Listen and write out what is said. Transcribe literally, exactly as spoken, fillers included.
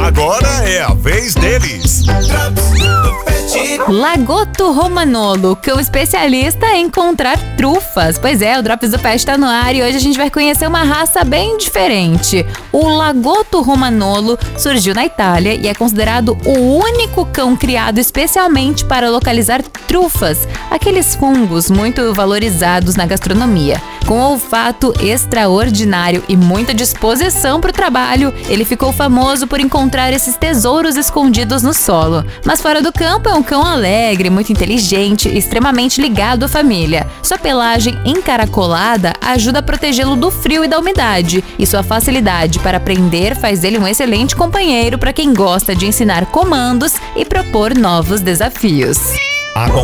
Agora é a vez deles. Lagotto Romagnolo, cão especialista em encontrar trufas. Pois é, o Drops do Pet está no ar e hoje a gente vai conhecer uma raça bem diferente. O Lagotto Romagnolo surgiu na Itália e é considerado o único cão criado especialmente para localizar trufas, aqueles fungos muito valorizados na gastronomia. Com olfato extraordinário e muita disposição para o trabalho, ele ficou famoso por encontrar esses tesouros escondidos no solo. Mas fora do campo é um cão alegre, muito inteligente e extremamente ligado à família. Sua pelagem encaracolada ajuda a protegê-lo do frio e da umidade, e sua facilidade para aprender faz dele um excelente companheiro para quem gosta de ensinar comandos e propor novos desafios.